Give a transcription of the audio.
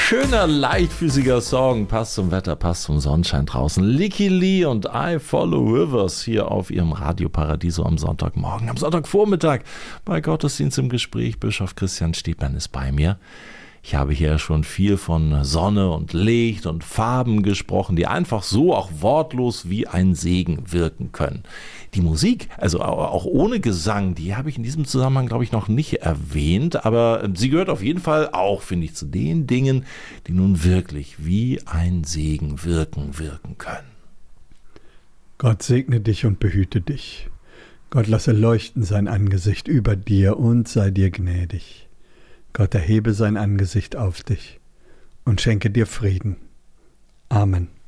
schöner, leichtfüßiger Song. Passt zum Wetter, passt zum Sonnenschein draußen. Licky Lee und I Follow Rivers hier auf ihrem Radio Paradiso am Sonntagmorgen. Am Sonntagvormittag bei Gottesdienst im Gespräch. Bischof Christian Stiepmann ist bei mir. Ich habe hier schon viel von Sonne und Licht und Farben gesprochen, die einfach so auch wortlos wie ein Segen wirken können. Die Musik, also auch ohne Gesang, die habe ich in diesem Zusammenhang, glaube ich, noch nicht erwähnt, aber sie gehört auf jeden Fall auch, finde ich, zu den Dingen, die nun wirklich wie ein Segen wirken können. Gott segne dich und behüte dich. Gott lasse leuchten sein Angesicht über dir und sei dir gnädig. Gott erhebe sein Angesicht auf dich und schenke dir Frieden. Amen.